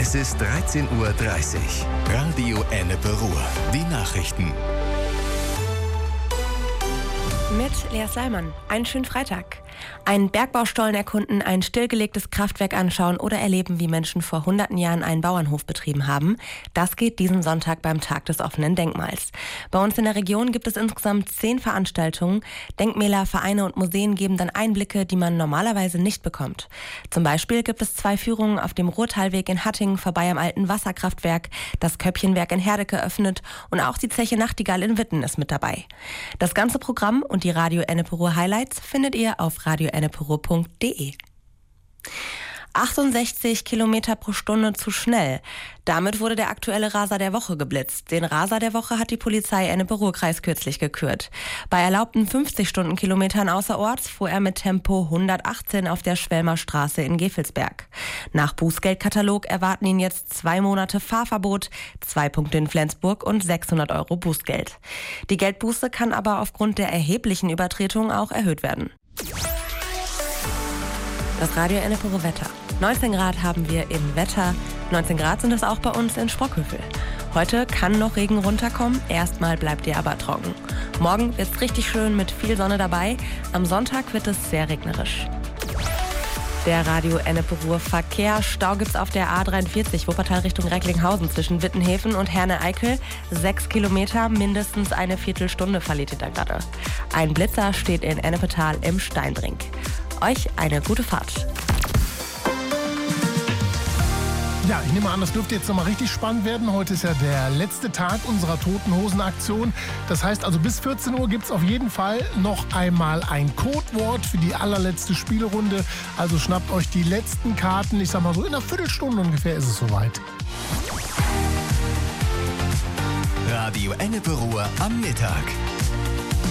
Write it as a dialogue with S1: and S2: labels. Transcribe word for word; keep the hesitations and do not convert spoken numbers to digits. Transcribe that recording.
S1: Es ist dreizehn Uhr dreißig. Radio Ennepe Ruhr. Die Nachrichten.
S2: Mit Lea Sleiman. Einen schönen Freitag. Einen Bergbaustollen erkunden, ein stillgelegtes Kraftwerk anschauen oder erleben, wie Menschen vor hunderten Jahren einen Bauernhof betrieben haben. Das geht diesen Sonntag beim Tag des offenen Denkmals. Bei uns in der Region gibt es insgesamt zehn Veranstaltungen. Denkmäler, Vereine und Museen geben dann Einblicke, die man normalerweise nicht bekommt. Zum Beispiel gibt es zwei Führungen auf dem Ruhrtalweg in Hattingen vorbei am alten Wasserkraftwerk. Das Köppchenwerk in Herdecke öffnet und auch die Zeche Nachtigall in Witten ist mit dabei. Das ganze Programm und die Radio Ennepe Ruhr Highlights findet ihr auf radio ennepe ruhr punkt de. achtundsechzig Kilometer pro Stunde zu schnell. Damit wurde der aktuelle Raser der Woche geblitzt. Den Raser der Woche hat die Polizei Ennepe-Ruhr-Kreis kürzlich gekürt. Bei erlaubten fünfzig Stundenkilometern außerorts fuhr er mit Tempo hundertachtzehn auf der Schwelmer Straße in Gevelsberg. Nach Bußgeldkatalog erwarten ihn jetzt zwei Monate Fahrverbot, zwei Punkte in Flensburg und sechshundert Euro Bußgeld. Die Geldbuße kann aber aufgrund der erheblichen Übertretung auch erhöht werden. Das Radio Ennepe Ruhr Wetter. neunzehn Grad haben wir im Wetter. neunzehn Grad sind es auch bei uns in Sprockhövel. Heute kann noch Regen runterkommen, erstmal bleibt ihr aber trocken. Morgen wird's richtig schön mit viel Sonne dabei. Am Sonntag wird es sehr regnerisch. Der Radio Ennepe Ruhr Verkehr. Stau gibt's auf der A dreiundvierzig, Wuppertal Richtung Recklinghausen zwischen Wittenhäfen und Herne-Eickel. Sechs Kilometer, mindestens eine Viertelstunde verliert ihr da gerade. Ein Blitzer steht in Ennepetal im Steinbrink. Euch eine gute Fahrt.
S3: Ja, ich nehme an, das dürfte jetzt nochmal richtig spannend werden. Heute ist ja der letzte Tag unserer Toten-Hosen-Aktion. Das heißt also, bis vierzehn Uhr gibt es auf jeden Fall noch einmal ein Codewort für die allerletzte Spielerunde. Also schnappt euch die letzten Karten. Ich sag mal so, in einer Viertelstunde ungefähr ist es soweit.
S1: Radio Ennepe Ruhr am Mittag.